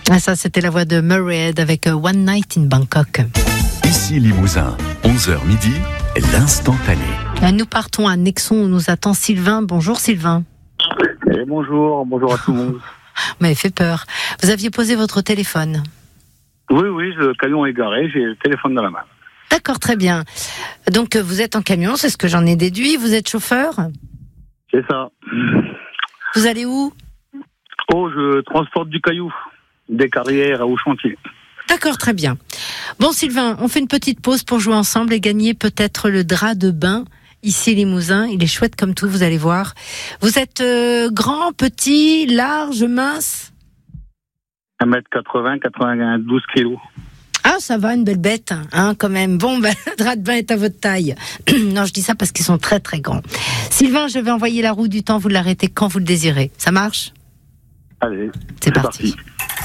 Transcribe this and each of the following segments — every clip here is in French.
Ah, ça, c'était la voix de Murray avec One Night in Bangkok. Ici Limousin, 11h midi, l'instantané. Nous partons à Nexon où nous attend Sylvain. Bonjour Sylvain. Bonjour à tout le monde. Vous m'avez fait peur. Vous aviez posé votre téléphone. Oui, le camion est garé, j'ai le téléphone dans la main. D'accord, très bien. Donc vous êtes en camion, c'est ce que j'en ai déduit. Vous êtes chauffeur ? C'est ça. Vous allez où ? Je transporte du caillou, des carrières au chantier. D'accord, très bien. Bon Sylvain, on fait une petite pause pour jouer ensemble et gagner peut-être le drap de bain. Ici Limousin, il est chouette comme tout, vous allez voir. Vous êtes grand, petit, large, mince ? 1m80, 92 kilos. Ah, ça va, une belle bête, hein, quand même. Bon, le drap de bain est à votre taille. Non, je dis ça parce qu'ils sont très, très grands. Sylvain, je vais envoyer la roue du temps, vous l'arrêtez quand vous le désirez. Ça marche ? Allez, c'est parti.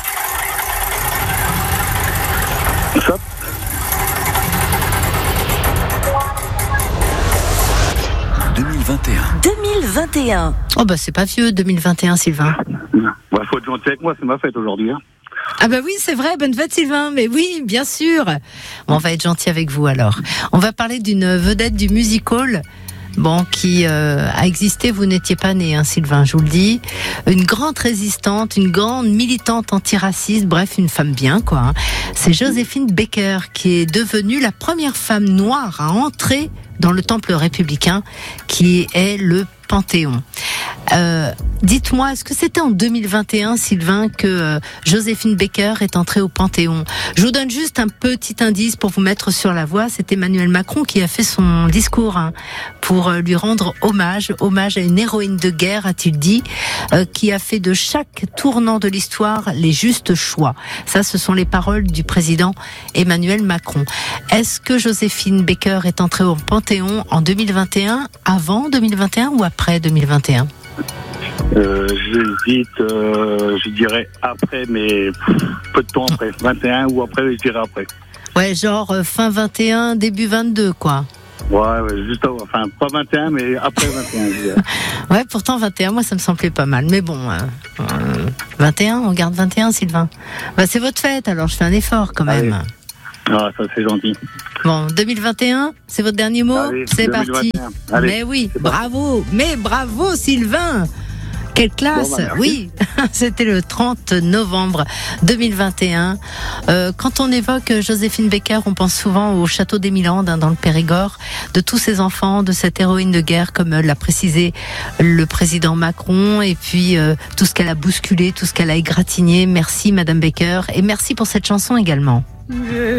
Stop. 2021. Oh c'est pas vieux, 2021, Sylvain. Faut être gentil avec moi, c'est ma fête aujourd'hui. Hein. Ah oui, c'est vrai, bonne fête Sylvain, mais oui, bien sûr. Bon, on va être gentil avec vous alors. On va parler d'une vedette du music-hall. Qui a existé, vous n'étiez pas né, hein, Sylvain, je vous le dis. Une grande résistante, une grande militante antiraciste, bref, une femme bien, quoi. Hein. C'est Joséphine Baker qui est devenue la première femme noire à entrer dans le temple républicain, qui est le Panthéon. Dites-moi, est-ce que c'était en 2021, Sylvain, que Joséphine Baker est entrée au Panthéon ? Je vous donne juste un petit indice pour vous mettre sur la voie. C'est Emmanuel Macron qui a fait son discours pour lui rendre hommage à une héroïne de guerre, a-t-il dit, qui a fait de chaque tournant de l'histoire les justes choix. Ça, ce sont les paroles du président Emmanuel Macron. Est-ce que Joséphine Baker est entrée au Panthéon en 2021, avant 2021 ou après 2021 ? J'hésite, je dirais après, mais peu de temps après. 21 ou après, je dirais après. Ouais, genre fin 21, début 22, quoi. Ouais, juste avant. Enfin, pas 21, mais après 21. Ouais, pourtant 21, moi ça me semblait pas mal. Mais bon, 21, on garde 21, Sylvain. C'est votre fête, alors je fais un effort quand même. Allez. Ah, ça c'est gentil. Bon, 2021, c'est votre dernier mot ? Allez, c'est 2021. Parti. Allez, mais oui, bravo, Sylvain. Quelle classe, oui. C'était le 30 novembre 2021. Quand on évoque Joséphine Baker, on pense souvent au château d'Émilandes, dans le Périgord, de tous ces enfants, de cette héroïne de guerre, comme l'a précisé le président Macron, et puis tout ce qu'elle a bousculé, tout ce qu'elle a égratigné. Merci Madame Baker, et merci pour cette chanson également.